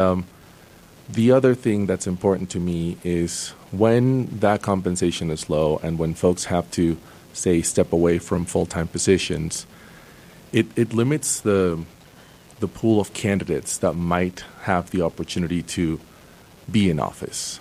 The other thing that's important to me is when that compensation is low and when folks have to, say, step away from full-time positions, it limits the pool of candidates that might have the opportunity to be in office.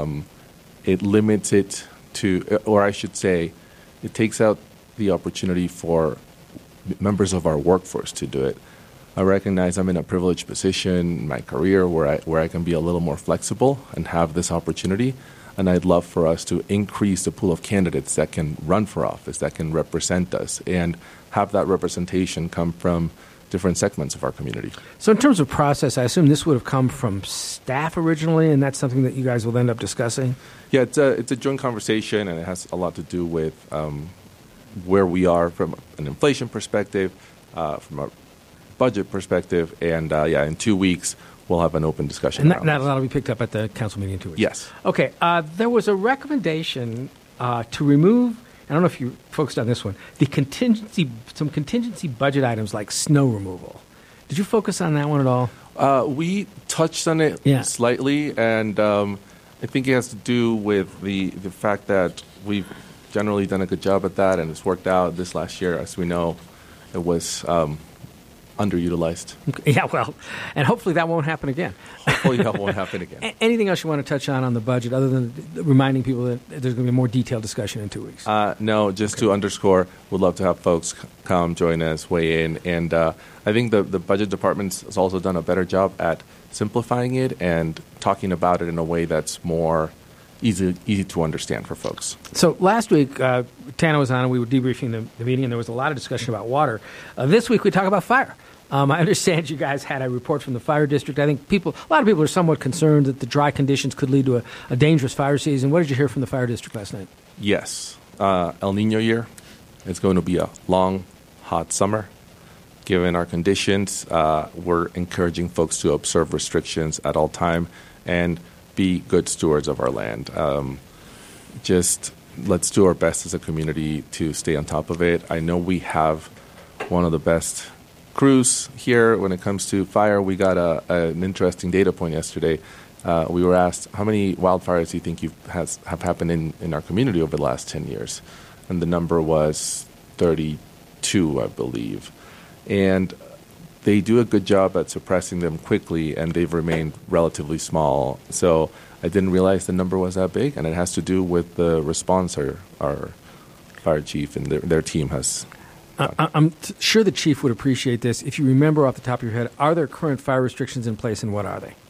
It limits it to, or I should say, it takes out the opportunity for members of our workforce to do it. I recognize I'm in a privileged position in my career where I can be a little more flexible and have this opportunity, and I'd love for us to increase the pool of candidates that can run for office, that can represent us, and have that representation come from different segments of our community. So in terms of process, I assume this would have come from staff originally, and that's something that you guys will end up discussing? Yeah, it's a joint conversation, and it has a lot to do with where we are from an inflation perspective, from a budget perspective, and in 2 weeks we'll have an open discussion. And that'll be picked up at the council meeting in 2 weeks? Yes. Okay. There was a recommendation to remove, I don't know if you focused on this one, some contingency budget items like snow removal. Did you focus on that one at all? We touched on it slightly, and I think it has to do with the fact that we've generally done a good job at that, and it's worked out. This last year, as we know, it was underutilized. Yeah, well, and hopefully that won't happen again. Hopefully that won't happen again. Anything else you want to touch on the budget, other than reminding people that there's going to be a more detailed discussion in 2 weeks? No, just to underscore, we'd love to have folks come join us, weigh in, and I think the budget department has also done a better job at simplifying it and talking about it in a way that's more easy to understand for folks. So last week, Tana was on and we were debriefing the meeting, and there was a lot of discussion about water. This week, we talk about fire. I understand you guys had a report from the fire district. I think a lot of people are somewhat concerned that the dry conditions could lead to a dangerous fire season. What did you hear from the fire district last night? Yes. El Nino year. It's going to be a long, hot summer. Given our conditions, we're encouraging folks to observe restrictions at all time and be good stewards of our land. Just let's do our best as a community to stay on top of it. I know we have one of the best crews here when it comes to fire. We got an interesting data point yesterday. We were asked, how many wildfires do you think have happened in our community over the last 10 years? And the number was 32, I believe. And they do a good job at suppressing them quickly, and they've remained relatively small. So I didn't realize the number was that big, and it has to do with the response our fire chief and their team has. I'm sure the chief would appreciate this. If you remember off the top of your head, are there current fire restrictions in place, and what are they?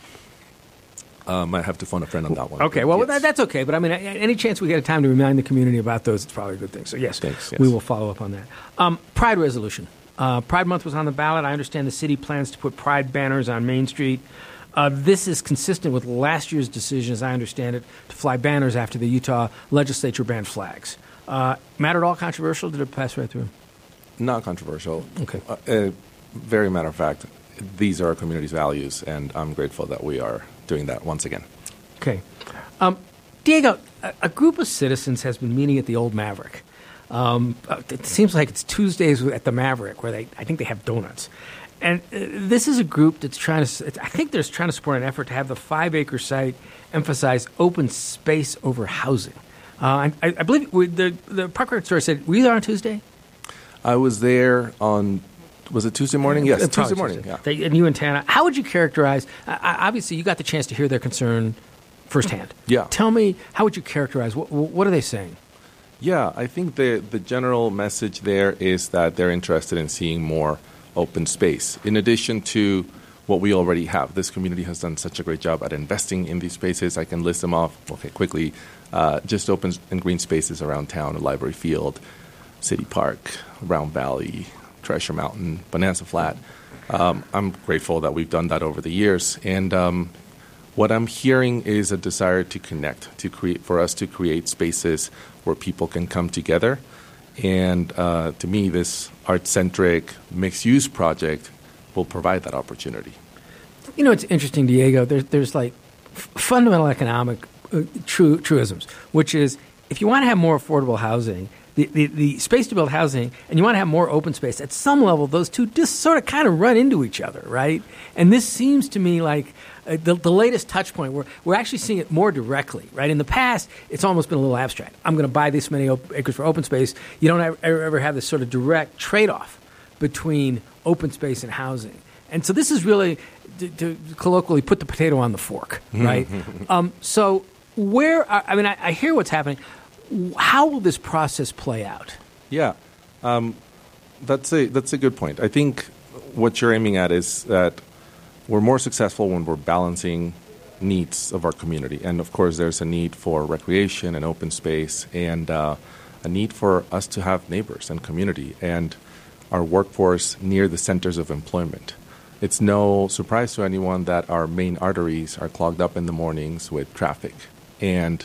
I have to phone a friend on that one. Okay, well, yes. That's okay. But, I mean, any chance we get a time to remind the community about those, it's probably a good thing. So, yes, Thanks, yes. We will follow up on that. Pride resolution. Pride Month was on the ballot. I understand the city plans to put Pride banners on Main Street. This is consistent with last year's decision, as I understand it, to fly banners after the Utah legislature banned flags. Matter at all controversial? Did it pass right through? Not controversial. Okay. Very matter of fact, these are our community's values, and I'm grateful that we are doing that once again. Okay. Diego, a group of citizens has been meeting at the Old Maverick. It seems like it's Tuesdays at the Maverick, where I think they have donuts. And this is a group that's trying to support an effort to have the 5-acre site emphasize open space over housing. I believe the Park Record Store said, were you there on Tuesday? I was there on, was it Tuesday morning? Yes, Tuesday morning. Yeah. And you and Tana, how would you characterize, obviously you got the chance to hear their concern firsthand. Yeah. Tell me, how would you characterize, what are they saying? Yeah, I think the general message there is that they're interested in seeing more open space. In addition to what we already have, this community has done such a great job at investing in these spaces. I can list them off quickly. Just open and green spaces around town, a library field, City Park, Round Valley, Treasure Mountain, Bonanza Flat. I'm grateful that we've done that over the years. And what I'm hearing is a desire to connect, for us to create spaces where people can come together. And to me, this art-centric mixed-use project will provide that opportunity. You know, it's interesting, Diego. There's like fundamental economic truisms, which is if you want to have more affordable housing, the space to build housing, and you want to have more open space. At some level, those two just sort of kind of run into each other, right? And this seems to me like the latest touch point. We're actually seeing it more directly, right? In the past, it's almost been a little abstract. I'm going to buy this many acres for open space. You don't ever have this sort of direct trade-off between open space and housing. And so this is really, to colloquially, put the potato on the fork, right? So I hear what's happening. How will this process play out? Yeah, that's a good point. I think what you're aiming at is that we're more successful when we're balancing needs of our community. And, of course, there's a need for recreation and open space and a need for us to have neighbors and community and our workforce near the centers of employment. It's no surprise to anyone that our main arteries are clogged up in the mornings with traffic. And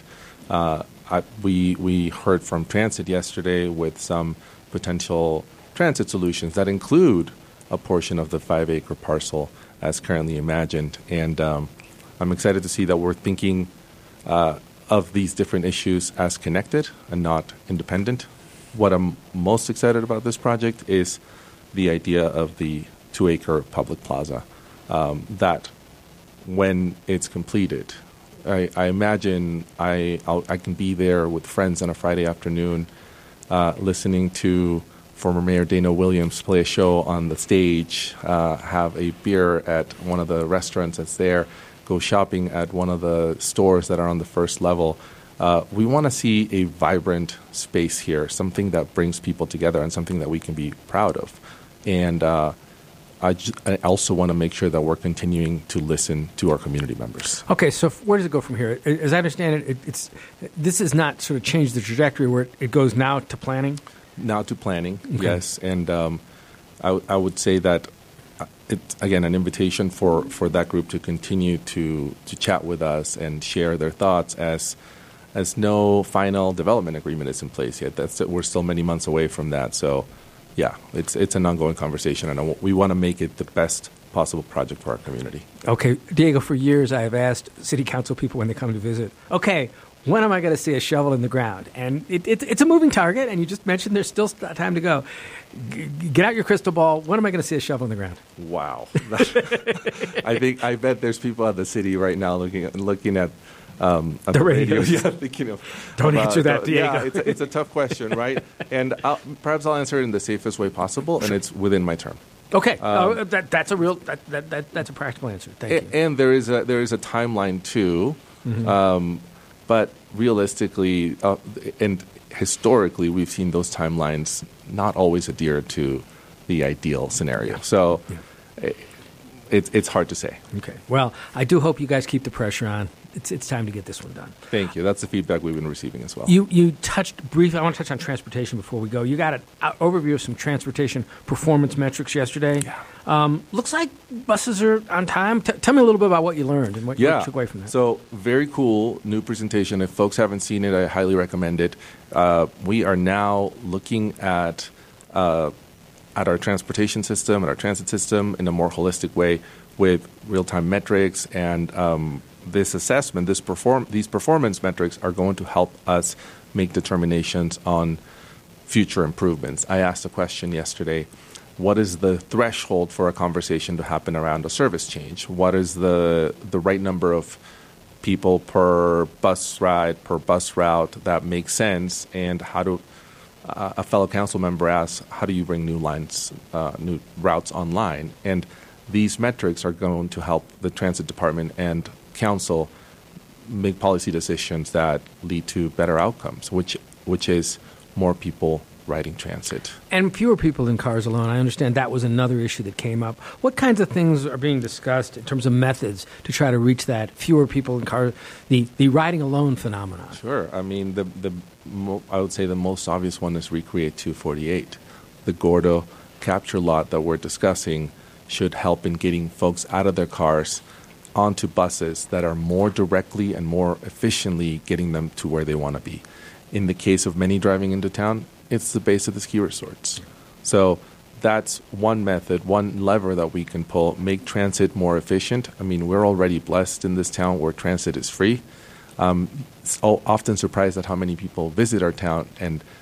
we heard from Transit yesterday with some potential transit solutions that include a portion of the 5-acre parcel as currently imagined. And I'm excited to see that we're thinking of these different issues as connected and not independent. What I'm most excited about this project is the idea of the 2-acre public plaza, that when it's completed, I imagine I can be there with friends on a Friday afternoon listening to former Mayor Dana Williams play a show on the stage, have a beer at one of the restaurants that's there, go shopping at one of the stores that are on the first level. We want to see a vibrant space here, something that brings people together and something that we can be proud of. And I also want to make sure that we're continuing to listen to our community members. Okay, so where does it go from here? As I understand it, this is not sort of changed the trajectory where it goes now to planning? Now to planning, okay. Yes. And I would say that it's, again, an invitation for that group to continue to chat with us and share their thoughts as no final development agreement is in place yet. We're still many months away from that. So, yeah, it's an ongoing conversation, and we want to make it the best possible project for our community. Okay, Diego, for years I have asked city council people when they come to visit, okay, when am I going to see a shovel in the ground? And it's a moving target, and you just mentioned there's still time to go. Get out your crystal ball. When am I going to see a shovel in the ground? Wow. I bet there's people at the city right now looking at the radio. Yeah, thinking of. Don't answer that, Diego. Yeah, it's a tough question, right? And perhaps I'll answer it in the safest way possible, and it's within my term. Okay, that's a practical answer. Thank you. And there is a timeline too, but realistically and historically, we've seen those timelines not always adhere to the ideal scenario. So. Yeah. It's hard to say. Okay. Well, I do hope you guys keep the pressure on. It's time to get this one done. Thank you. That's the feedback we've been receiving as well. You touched briefly. I want to touch on transportation before we go. You got an overview of some transportation performance metrics yesterday. Yeah. Looks like buses are on time. Tell me a little bit about what you learned and what you took away from that. So very cool new presentation. If folks haven't seen it, I highly recommend it. We are now looking at our transportation system and our transit system in a more holistic way with real-time metrics. And this assessment, these performance metrics are going to help us make determinations on future improvements. I asked a question yesterday, what is the threshold for a conversation to happen around a service change? What is the right number of people per bus ride, per bus route that makes sense? And how do a fellow council member asks, how do you bring new routes online? And these metrics are going to help the transit department and council make policy decisions that lead to better outcomes, which is more people riding transit. And fewer people in cars alone. I understand that was another issue that came up. What kinds of things are being discussed in terms of methods to try to reach that fewer people in cars, the riding alone phenomenon? Sure. I mean, I would say the most obvious one is Recreate 248. The Gordo capture lot that we're discussing should help in getting folks out of their cars onto buses that are more directly and more efficiently getting them to where they want to be. In the case of many driving into town, it's the base of the ski resorts. So that's one method, one lever that we can pull, make transit more efficient. I mean, we're already blessed in this town where transit is free. Often surprised at how many people visit our town and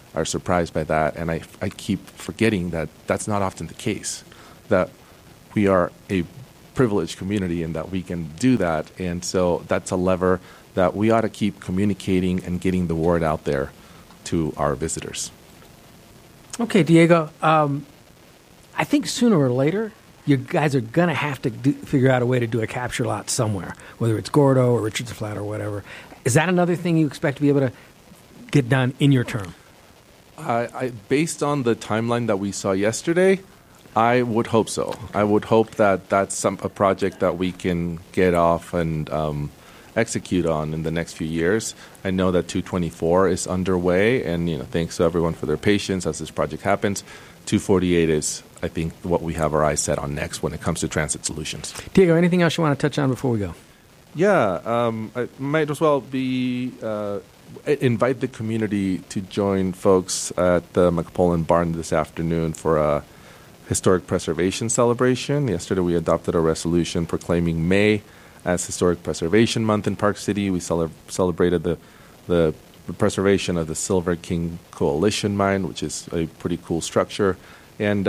are surprised by that. And I keep forgetting that that's not often the case, that we are a privileged community and that we can do that. And so that's a lever that we ought to keep communicating and getting the word out there to our visitors. Okay, Diego, I think sooner or later, you guys are going to have to figure out a way to do a capture lot somewhere, whether it's Gordo or Richards Flat or whatever. Is that another thing you expect to be able to get done in your term? Based on the timeline that we saw yesterday, I would hope so. I would hope that that's a project that we can get off and execute on in the next few years. I know that 224 is underway, and thanks to everyone for their patience as this project happens. 248 is, I think, what we have our eyes set on next when it comes to transit solutions. Diego, anything else you want to touch on before we go? Yeah, I might as well invite the community to join folks at the McPolin Barn this afternoon for a historic preservation celebration. Yesterday we adopted a resolution proclaiming May as Historic Preservation Month in Park City. We celebrated the preservation of the Silver King Coalition mine, which is a pretty cool structure. And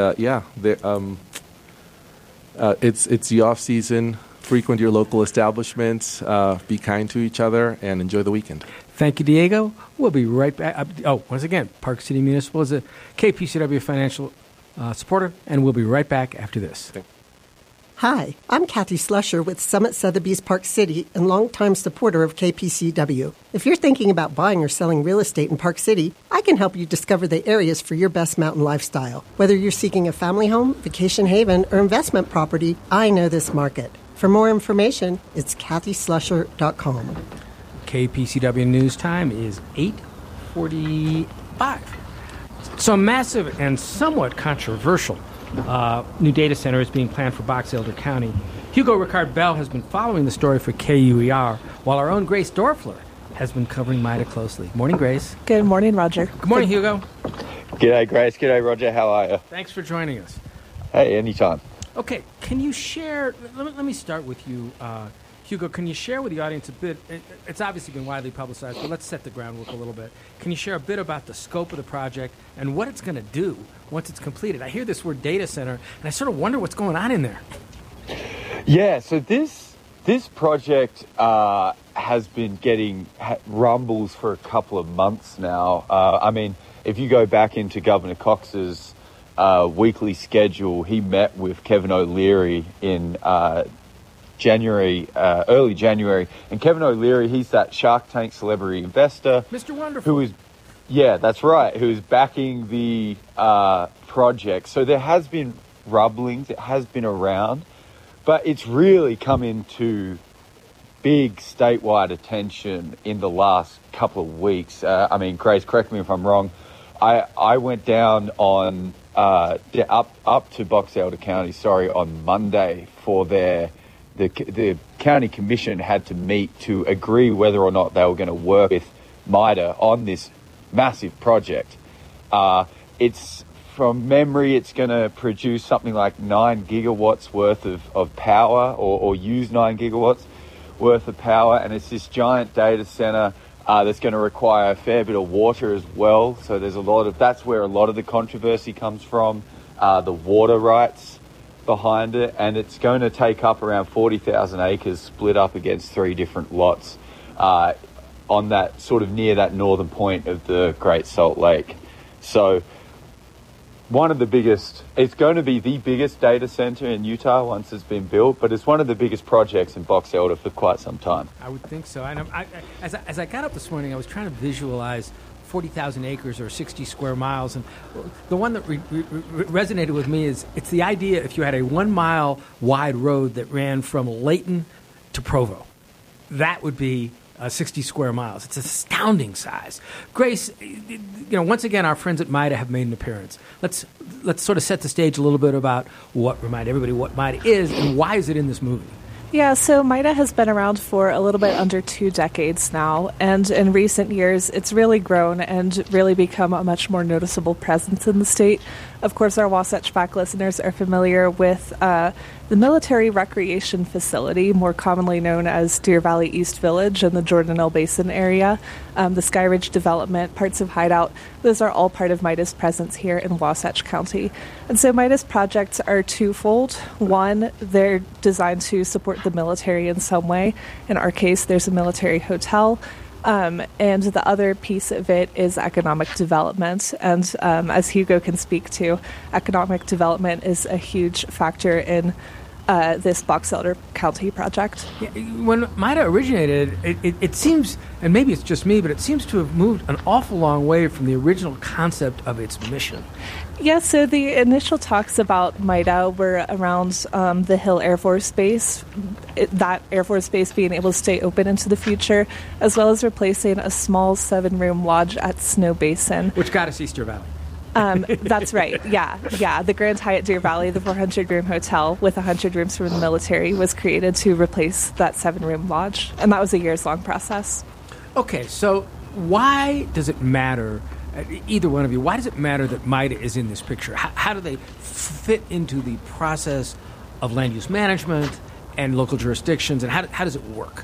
it's the off season. Frequent your local establishments. Be kind to each other and enjoy the weekend. Thank you, Diego. We'll be right back. Once again, Park City Municipal is a KPCW financial supporter, and we'll be right back after this. Hi, I'm Kathy Slusher with Summit Sotheby's Park City and longtime supporter of KPCW. If you're thinking about buying or selling real estate in Park City, I can help you discover the areas for your best mountain lifestyle. Whether you're seeking a family home, vacation haven, or investment property, I know this market. For more information, it's kathyslusher.com. KPCW News Time is 8:45. So a massive and somewhat controversial new data center is being planned for Box Elder County. Hugo Ricard Bell has been following the story for KUER, while our own Grace Dorfler has been covering MIDA closely. Morning, Grace. Good morning, Roger. Good morning, Hugo. G'day, Grace. G'day, Roger. How are you? Thanks for joining us. Hey, anytime. Okay, can you share, let me start with you, Hugo, can you share with the audience a bit, it's obviously been widely publicized, but let's set the groundwork a little bit. Can you share a bit about the scope of the project and what it's going to do once it's completed? I hear this word data center, and I sort of wonder what's going on in there. Yeah, so this project has been getting rumbles for a couple of months now. I mean, if you go back into Governor Cox's weekly schedule, he met with Kevin O'Leary in early January, and Kevin O'Leary, he's that Shark Tank celebrity investor, Mr. Wonderful, that's right, who's backing the project. So there has been rumblings, it has been around, but it's really come into big statewide attention in the last couple of weeks. I mean, Grace, correct me if I'm wrong, I went down on up to Box Elder County, on Monday for the county commission had to meet to agree whether or not they were going to work with MIDA on this massive project. It's, from memory, it's going to produce something like 9 gigawatts worth of power, or use 9 gigawatts worth of power, and it's this giant data center that's going to require a fair bit of water as well. So there's that's where a lot of the controversy comes from, the water rights behind it, and it's going to take up around 40,000 acres split up against 3 different lots on that sort of near that northern point of the Great Salt Lake. So it's going to be the biggest data center in Utah once it's been built, but it's one of the biggest projects in Box Elder for quite some time. I would think so. And as I got up this morning, I was trying to visualize 40,000 acres or 60 square miles. And the one that resonated with me is it's the idea if you had a 1 mile wide road that ran from Layton to Provo. That would be 60 square miles. It's an astounding size. Grace, once again, our friends at MIDA have made an appearance. Let's sort of set the stage a little bit about remind everybody what MIDA is and why is it in this movie. Yeah, so MIDA has been around for a little bit under 2 decades now, and in recent years, it's really grown and really become a much more noticeable presence in the state. Of course, our Wasatch Back listeners are familiar with the Military Recreation Facility, more commonly known as Deer Valley East Village in the Jordanelle Basin area, the Sky Ridge Development, parts of Hideout. Those are all part of MIDA's presence here in Wasatch County. And so MIDA's projects are twofold. One, they're designed to support the military in some way. In our case, there's a military hotel. And the other piece of it is economic development. And as Hugo can speak to, economic development is a huge factor in this Box Elder County project. Yeah, when MIDA originated, it seems, and maybe it's just me, but it seems to have moved an awful long way from the original concept of its mission. Yeah, so the initial talks about MIDA were around the Hill Air Force Base, that Air Force Base being able to stay open into the future, as well as replacing a small 7-room lodge at Snow Basin. Which got us East Deer Valley. That's right, yeah. The Grand Hyatt Deer Valley, the 400-room hotel with 100 rooms for the military, was created to replace that 7-room lodge, and that was a years-long process. Okay, so why does it matter, either one of you, why does it matter that MIDA is in this picture? How do they fit into the process of land use management and local jurisdictions, and how does it work?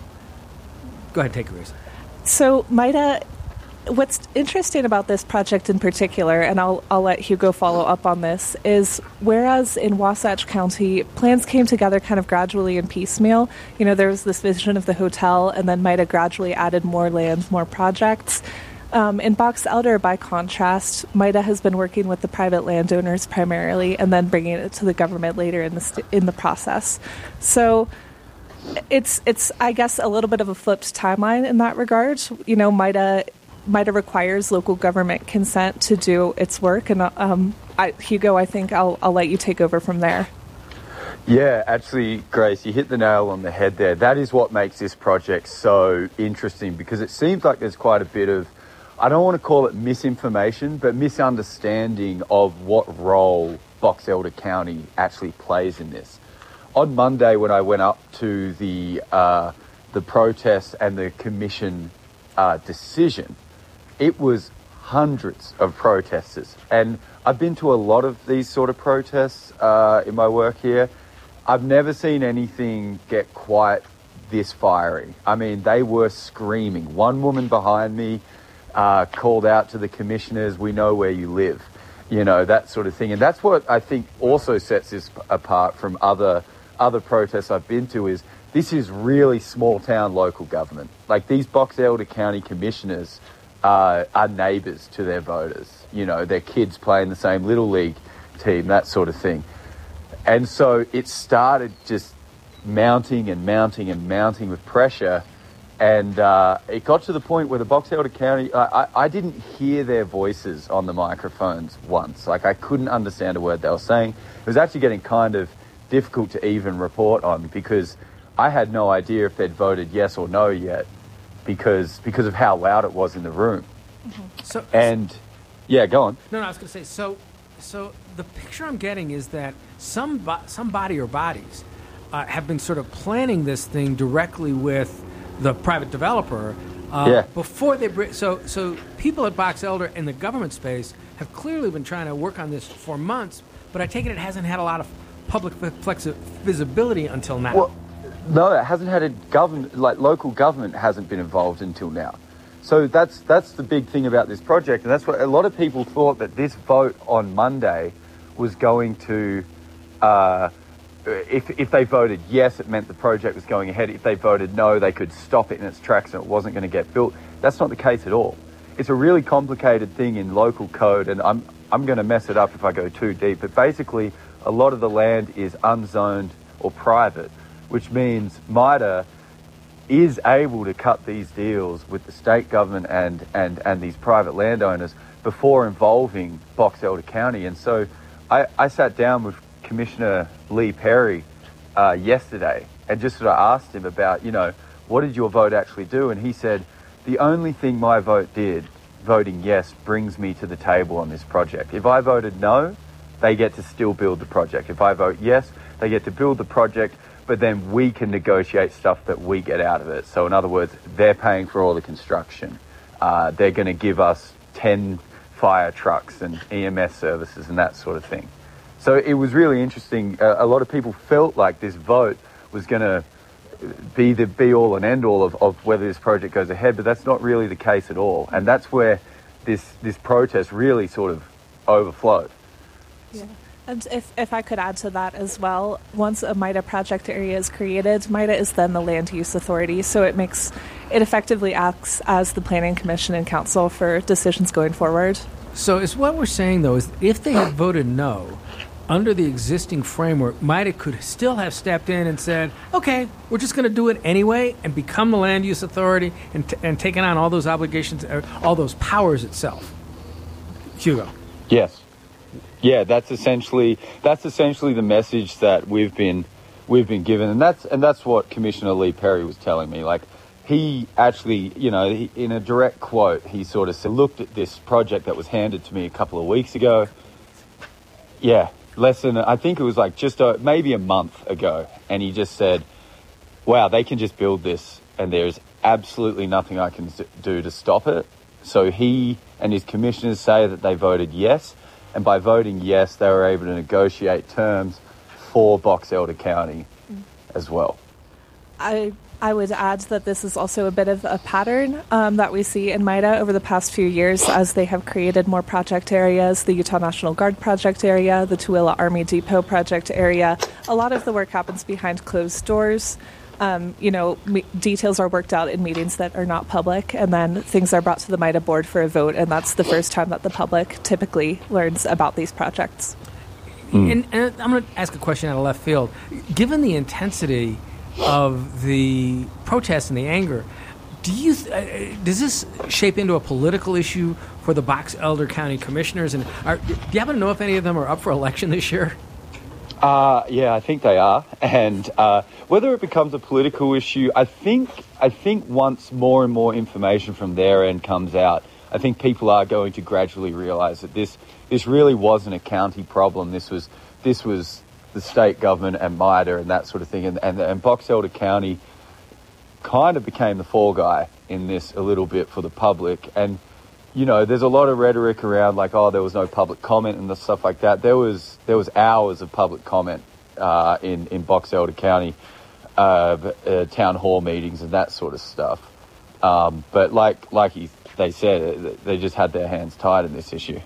Go ahead, take it, Reza. So MIDA, what's interesting about this project in particular, and I'll let Hugo follow up on this, is whereas in Wasatch County, plans came together kind of gradually and piecemeal. You know, there was this vision of the hotel, and then MIDA gradually added more land, more projects. In Box Elder, by contrast, MIDA has been working with the private landowners primarily, and then bringing it to the government later in the process. So it's I guess a little bit of a flipped timeline in that regard. You know, MIDA requires local government consent to do its work, and Hugo, I think I'll let you take over from there. Yeah, actually, Grace, you hit the nail on the head there. That is what makes this project so interesting, because it seems like there's quite a bit of, I don't want to call it misinformation, but misunderstanding of what role Box Elder County actually plays in this. On Monday, when I went up to the protest and the commission decision, it was hundreds of protesters. And I've been to a lot of these sort of protests in my work here. I've never seen anything get quite this fiery. I mean, they were screaming. One woman behind me called out to the commissioners, "We know where you live," you know, that sort of thing. And that's what I think also sets this apart from other protests I've been to, is this is really small town local government. Like, these Box Elder County commissioners are neighbours to their voters. You know, their kids play in the same Little League team, that sort of thing. And so it started just mounting and mounting and mounting with pressure. And it got to the point where the Box Elder County, I didn't hear their voices on the microphones once. Like, I couldn't understand a word they were saying. It was actually getting kind of difficult to even report on, because I had no idea if they'd voted yes or no yet, because of how loud it was in the room. Mm-hmm. Yeah, go on. No, I was going to say, so the picture I'm getting is that somebody or bodies have been sort of planning this thing directly with the private developer before they so people at Box Elder in the government space have clearly been trying to work on this for months, but I take it hasn't had a lot of public visibility until now. Well, no, it hasn't had a government, like local government hasn't been involved until now. So that's the big thing about this project, and that's what a lot of people thought, that this vote on Monday was going to, if they voted yes, it meant the project was going ahead. If they voted no, they could stop it in its tracks and it wasn't going to get built. That's not the case at all. It's a really complicated thing in local code, and I'm going to mess it up if I go too deep, but basically a lot of the land is unzoned or private, which means MIDA is able to cut these deals with the state government and these private landowners before involving Box Elder County. And so I sat down with Commissioner Lee Perry yesterday and just sort of asked him about, you know, what did your vote actually do? And he said, the only thing my vote did, voting yes, brings me to the table on this project. If I voted no, they get to still build the project. If I vote yes, they get to build the project, but then we can negotiate stuff that we get out of it. So in other words, they're paying for all the construction. They're going to give us 10 fire trucks and EMS services and that sort of thing. So it was really interesting. A lot of people felt like this vote was going to be the be-all and end-all of whether this project goes ahead, but that's not really the case at all. And that's where this protest really sort of overflowed. Yeah. And if I could add to that as well, once a MIDA project area is created, MIDA is then the land use authority, so it effectively acts as the planning commission and council for decisions going forward. So is what we're saying, though, is if they had voted no, under the existing framework, MIDA could still have stepped in and said, okay, we're just going to do it anyway and become the land use authority and taken on all those obligations, all those powers itself. Hugo. Yes. Yeah, that's essentially the message that we've been given, and that's what Commissioner Lee Perry was telling me. Like, he actually, in a direct quote, he sort of said, looked at this project that was handed to me a couple of weeks ago. Yeah, I think it was like just maybe a month ago, and he just said, wow, they can just build this, and there's absolutely nothing I can do to stop it. So he and his commissioners say that they voted yes. And by voting yes, they were able to negotiate terms for Box Elder County as well. I would add that this is also a bit of a pattern that we see in MIDA over the past few years as they have created more project areas, the Utah National Guard project area, the Tooele Army Depot project area. A lot of the work happens behind closed doors. Details are worked out in meetings that are not public, and then things are brought to the MIDA board for a vote, and that's the first time that the public typically learns about these projects. And I'm going to ask a question out of left field. Given the intensity of the protests and the anger, does this shape into a political issue for the Box Elder County commissioners? And do you happen to know if any of them are up for election this year? Yeah, I think they are. And whether it becomes a political issue, I think once more and more information from their end comes out, I think people are going to gradually realise that this really wasn't a county problem. This was the state government and MIDA and that sort of thing. And Box Elder County kind of became the fall guy in this a little bit for the public. And there's a lot of rhetoric around like, oh, there was no public comment and stuff like that. There was hours of public comment in Box Elder County, town hall meetings and that sort of stuff. But they said, they just had their hands tied in this issue.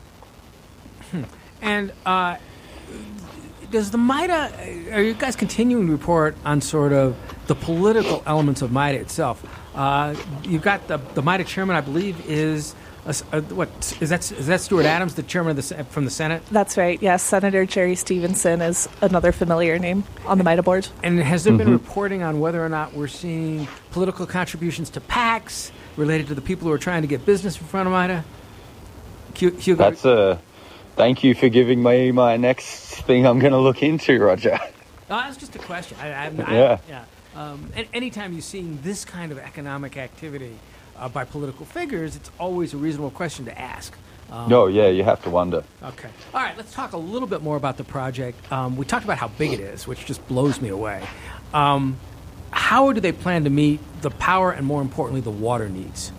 And does the MIDA, are you guys continuing to report on sort of the political elements of MIDA itself? You've got the MIDA chairman, I believe, is that Stuart Adams, the chairman from the Senate? That's right. Yes, Senator Jerry Stevenson is another familiar name on the MIDA board. And has there been reporting on whether or not we're seeing political contributions to PACs related to the people who are trying to get business in front of MIDA? Hugo? Thank you for giving me my next thing I'm going to look into, Roger. That's just a question. Anytime you're seeing this kind of economic activity by political figures, it's always a reasonable question to ask. You have to wonder. Okay. All right, let's talk a little bit more about the project. We talked about how big it is, which just blows me away. How do they plan to meet the power and, more importantly, the water needs?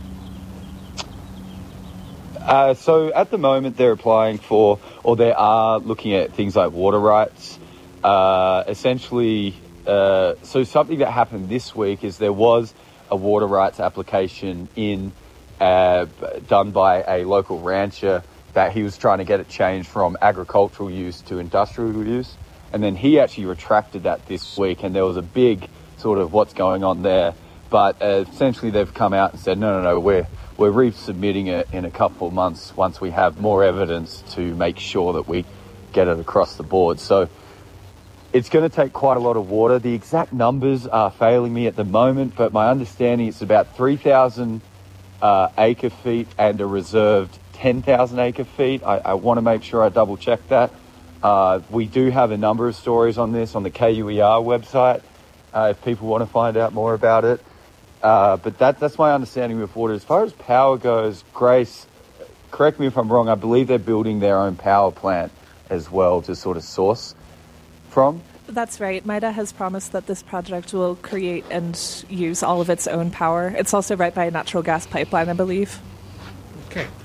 So at the moment they're applying for, or they are looking at things like water rights. Essentially, so something that happened this week is there was a water rights application done by a local rancher that he was trying to get it changed from agricultural use to industrial use. And then he actually retracted that this week, and there was a big sort of what's going on there. But essentially they've come out and said, no, we're resubmitting it in a couple of months once we have more evidence to make sure that we get it across the board. So it's going to take quite a lot of water. The exact numbers are failing me at the moment, but my understanding it's about 3,000 acre feet and a reserved 10,000 acre feet. I want to make sure I double check that. We do have a number of stories on this on the KUER website if people want to find out more about it. But that's my understanding with water. As far as power goes, Grace, correct me if I'm wrong, I believe they're building their own power plant as well to sort of source from. That's right. MIDA has promised that this project will create and use all of its own power. It's also right by a natural gas pipeline, I believe. Okay.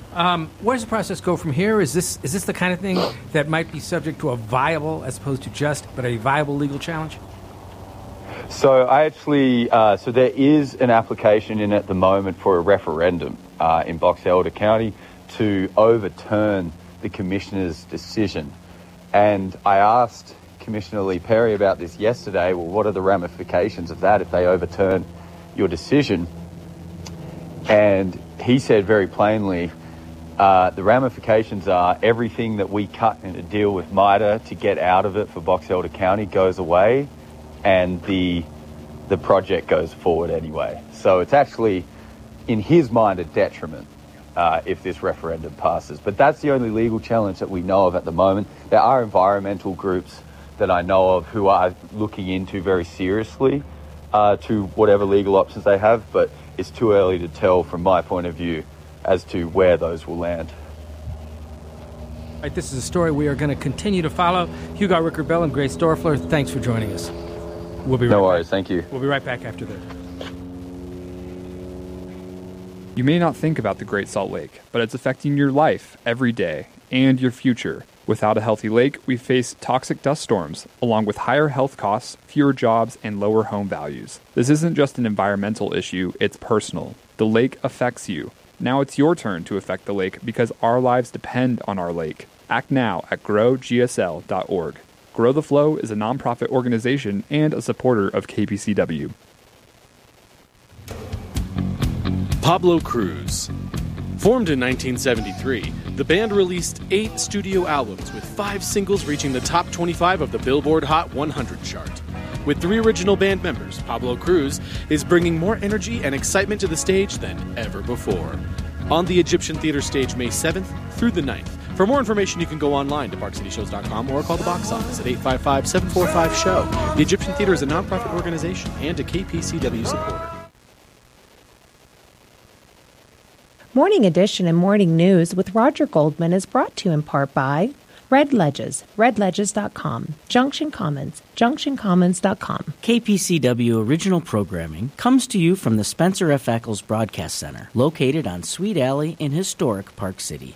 Where does the process go from here? Is this the kind of thing that might be subject to a viable, as opposed to just, but a viable legal challenge? So I actually, so there is an application in at the moment for a referendum in Box Elder County to overturn the Commissioner's decision. And I asked Commissioner Lee Perry about this yesterday. Well, what are the ramifications of that if they overturn your decision? And he said very plainly, the ramifications are everything that we cut in a deal with MITRE to get out of it for Box Elder County goes away, and the project goes forward anyway. So it's actually, in his mind, a detriment if this referendum passes. But that's the only legal challenge that we know of at the moment. There are environmental groups that I know of who are looking into very seriously to whatever legal options they have, but it's too early to tell from my point of view as to where those will land. All right, this is a story we are going to continue to follow. Hugo Rickerbell and Grace Dorfler, thanks for joining us. We'll be right No back. worries, thank you. We'll be right back after this. You may not think about the Great Salt Lake, but it's affecting your life every day and your future. Without a healthy lake, we face toxic dust storms, along with higher health costs, fewer jobs, and lower home values. This isn't just an environmental issue, it's personal. The lake affects you. Now it's your turn to affect the lake because our lives depend on our lake. Act now at growgsl.org. Grow the Flow is a nonprofit organization and a supporter of KPCW. Pablo Cruz. Formed in 1973, the band released 8 studio albums with 5 singles reaching the top 25 of the Billboard Hot 100 chart. With 3 original band members, Pablo Cruz is bringing more energy and excitement to the stage than ever before. On the Egyptian Theater stage May 7th through the 9th. For more information, you can go online to parkcityshows.com or call the box office at 855-745-SHOW. The Egyptian Theater is a nonprofit organization and a KPCW supporter. Morning Edition and Morning News with Roger Goldman is brought to you in part by Red Ledges, redledges.com, Junction Commons, junctioncommons.com. KPCW original programming comes to you from the Spencer F. Eccles Broadcast Center, located on Sweet Alley in historic Park City.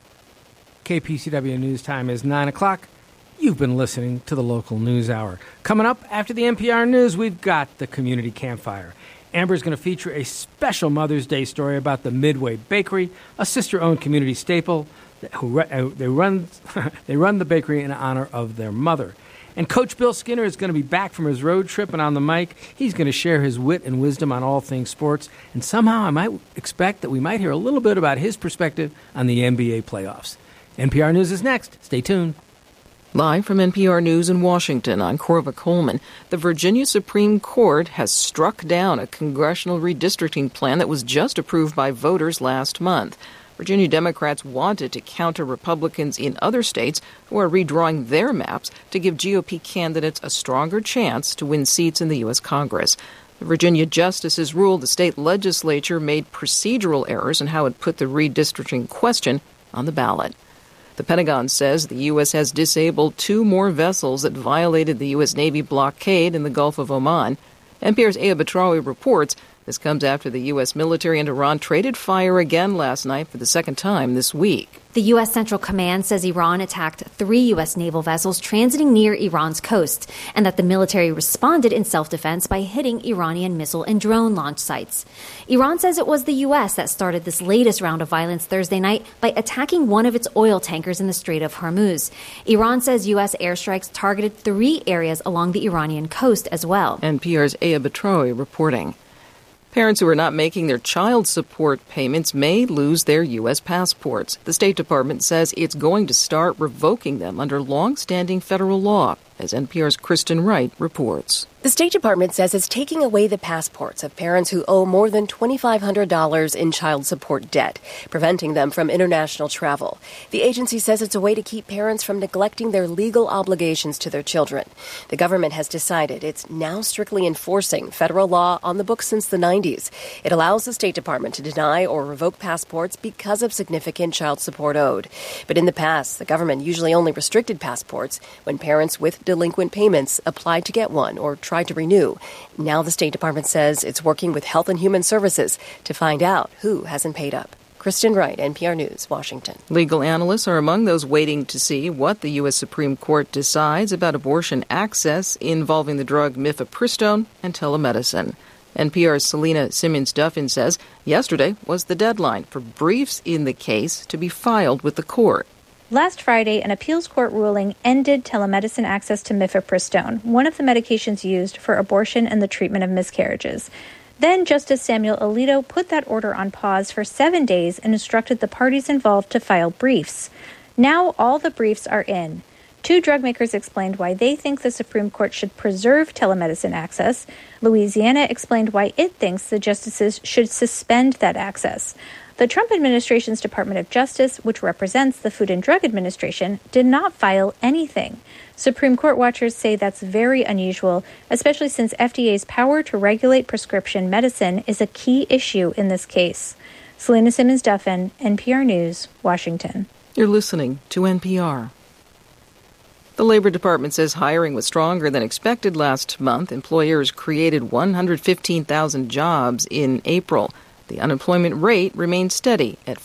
KPCW News Time is 9 o'clock. You've been listening to the local news hour. Coming up after the NPR News, we've got the Community Campfire. Amber's going to feature a special Mother's Day story about the Midway Bakery, a sister-owned community staple. They run the bakery in honor of their mother. And Coach Bill Skinner is going to be back from his road trip, and on the mic, he's going to share his wit and wisdom on all things sports. And somehow I might expect that we might hear a little bit about his perspective on the NBA playoffs. NPR News is next. Stay tuned. Live from NPR News in Washington, I'm Corva Coleman. The Virginia Supreme Court has struck down a congressional redistricting plan that was just approved by voters last month. Virginia Democrats wanted to counter Republicans in other states who are redrawing their maps to give GOP candidates a stronger chance to win seats in the U.S. Congress. The Virginia justices ruled the state legislature made procedural errors in how it put the redistricting question on the ballot. The Pentagon says the U.S. has disabled 2 more vessels that violated the U.S. Navy blockade in the Gulf of Oman. NPR's Aya Batrawi reports this comes after the U.S. military and Iran traded fire again last night for the second time this week. The U.S. Central Command says Iran attacked 3 U.S. naval vessels transiting near Iran's coast, and that the military responded in self-defense by hitting Iranian missile and drone launch sites. Iran says it was the U.S. that started this latest round of violence Thursday night by attacking one of its oil tankers in the Strait of Hormuz. Iran says U.S. airstrikes targeted 3 areas along the Iranian coast as well. NPR's Aya Batrawi reporting. Parents who are not making their child support payments may lose their U.S. passports. The State Department says it's going to start revoking them under long-standing federal law, as NPR's Kristen Wright reports. The State Department says it's taking away the passports of parents who owe more than $2,500 in child support debt, preventing them from international travel. The agency says it's a way to keep parents from neglecting their legal obligations to their children. The government has decided it's now strictly enforcing federal law on the books since the 90s. It allows the State Department to deny or revoke passports because of significant child support owed. But in the past, the government usually only restricted passports when parents with delinquent payments applied to get one or tried to renew. Now the State Department says it's working with Health and Human Services to find out who hasn't paid up. Kristen Wright, NPR News, Washington. Legal analysts are among those waiting to see what the U.S. Supreme Court decides about abortion access involving the drug mifepristone and telemedicine. NPR's Selena Simmons-Duffin says yesterday was the deadline for briefs in the case to be filed with the court. Last Friday, an appeals court ruling ended telemedicine access to mifepristone, one of the medications used for abortion and the treatment of miscarriages. Then Justice Samuel Alito put that order on pause for 7 days and instructed the parties involved to file briefs. Now all the briefs are in. 2 drug makers explained why they think the Supreme Court should preserve telemedicine access. Louisiana explained why it thinks the justices should suspend that access. The Trump administration's Department of Justice, which represents the Food and Drug Administration, did not file anything. Supreme Court watchers say that's very unusual, especially since FDA's power to regulate prescription medicine is a key issue in this case. Selena Simmons-Duffin, NPR News, Washington. You're listening to NPR. The Labor Department says hiring was stronger than expected last month. Employers created 115,000 jobs in April. The unemployment rate remained steady at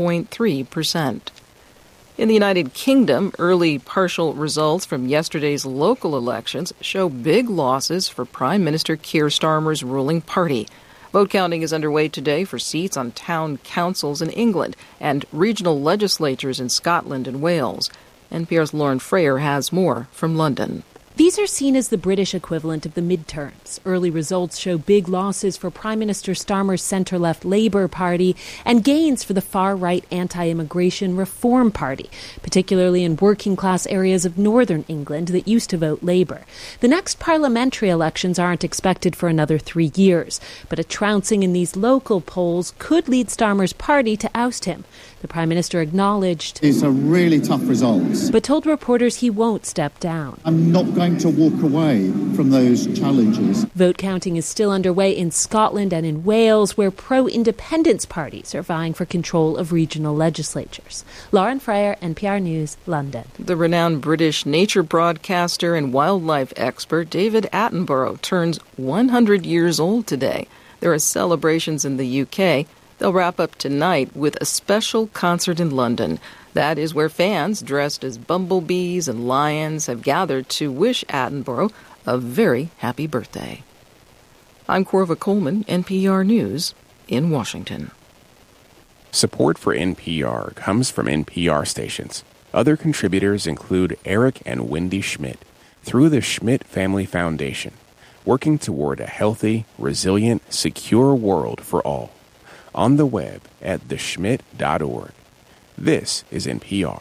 4.3%. In the United Kingdom, early partial results from yesterday's local elections show big losses for Prime Minister Keir Starmer's ruling party. Vote counting is underway today for seats on town councils in England and regional legislatures in Scotland and Wales. NPR's Lauren Frayer has more from London. These are seen as the British equivalent of the midterms. Early results show big losses for Prime Minister Starmer's centre-left Labour Party and gains for the far-right anti-immigration Reform Party, particularly in working-class areas of northern England that used to vote Labour. The next parliamentary elections aren't expected for another 3 years, but a trouncing in these local polls could lead Starmer's party to oust him. The Prime Minister acknowledged it's a really tough result, but told reporters he won't step down. I'm not going to walk away from those challenges. Vote counting is still underway in Scotland and in Wales, where pro-independence parties are vying for control of regional legislatures. Lauren Frayer, NPR News, London. The renowned British nature broadcaster and wildlife expert David Attenborough turns 100 years old today. There are celebrations in the UK. They'll wrap up tonight with a special concert in London. That is where fans dressed as bumblebees and lions have gathered to wish Attenborough a very happy birthday. I'm Corva Coleman, NPR News in Washington. Support for NPR comes from NPR stations. Other contributors include Eric and Wendy Schmidt through the Schmidt Family Foundation, working toward a healthy, resilient, secure world for all. On the web at theschmidt.org. This is NPR.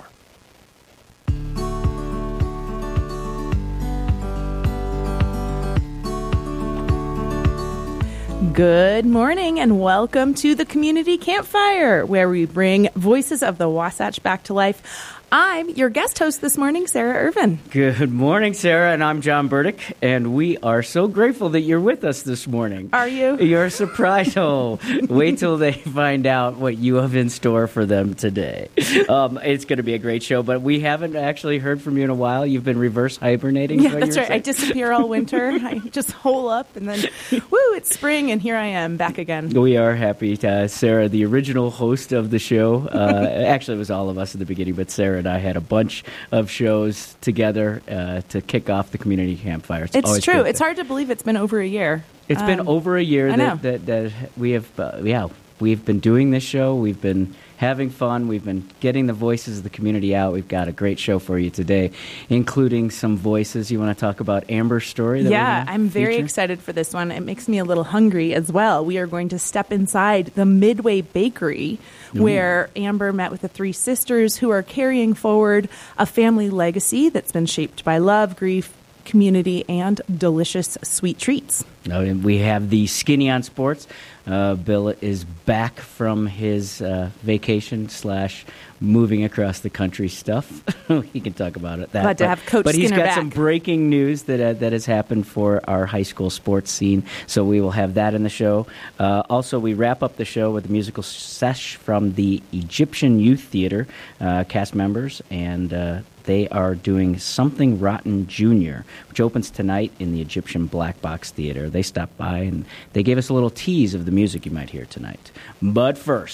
Good morning and welcome to the Community Campfire, where we bring voices of the Wasatch back to life. I'm your guest host this morning, Sarah Irvin. Good morning, Sarah, and I'm John Burdick, and we are so grateful that you're with us this morning. Are you? You're surprised. Oh, wait till they find out what you have in store for them today. It's going to be a great show, but we haven't actually heard from you in a while. You've been reverse hibernating. Yeah, that's right. I disappear all winter. I just hole up, and then, woo, it's spring, and here I am, back again. We are happy, Sarah, the original host of the show. Actually, it was all of us at the beginning, but Sarah and I had a bunch of shows together to kick off the Community Campfire. It's true. It's hard to believe it's been over a year. It's been over a year that we have, we've been doing this show. We've been having fun. We've been getting the voices of the community out. We've got a great show for you today, including some voices. You want to talk about Amber's story? Yeah, I'm very excited for this one. It makes me a little hungry as well. We are going to step inside the Midway Bakery, where Amber met with the 3 sisters who are carrying forward a family legacy that's been shaped by love, grief, community, and delicious sweet treats. We have the Skinny on Sports. Bill is back from his vacation / moving across the country stuff. He can talk about it. Glad to have Coach But he's Skinner got back. some breaking news that has happened for our high school sports scene, so we will have that in the show. Also, we wrap up the show with a musical sesh from the Egyptian Youth Theater cast members, and they are doing Something Rotten Jr., which opens tonight in the Egyptian Black Box Theater. They stopped by and they gave us a little tease of the music you might hear tonight. But first,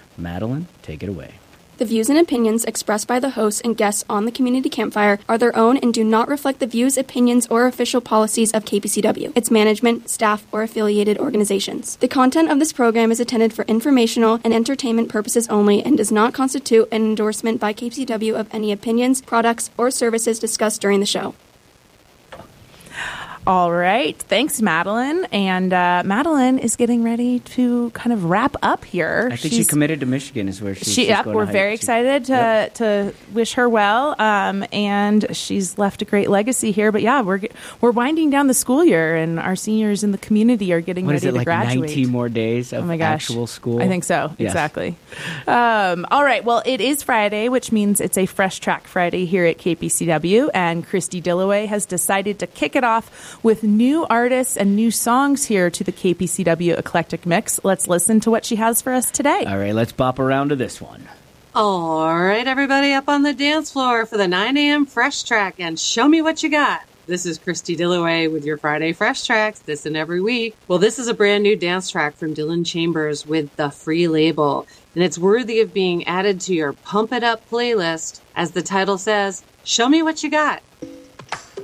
Madeline, take it away. The views and opinions expressed by the hosts and guests on the Community Campfire are their own and do not reflect the views, opinions, or official policies of KPCW, its management, staff, or affiliated organizations. The content of this program is intended for informational and entertainment purposes only and does not constitute an endorsement by KPCW of any opinions, products, or services discussed during the show. All right. Thanks, Madeline. And Madeline is getting ready to kind of wrap up here. I think she committed to Michigan is where she's going. We're very excited to wish her well. And she's left a great legacy here. But yeah, we're winding down the school year, and our seniors in the community are getting ready to graduate. 19 more days of actual school? I think so. Yes. Exactly. All right. Well, it is Friday, which means it's a Fresh Track Friday here at KPCW. And Christy Dillaway has decided to kick it off with new artists and new songs here to the KPCW Eclectic Mix. Let's listen to what she has for us today. All right, let's bop around to this one. All right, everybody up on the dance floor for the 9 a.m. Fresh Track, and show me what you got. This is Christy Dillaway with your Friday Fresh Tracks, this and every week. Well, this is a brand new dance track from Dylan Chambers with The Free Label, and it's worthy of being added to your Pump It Up playlist. As the title says, show me what you got.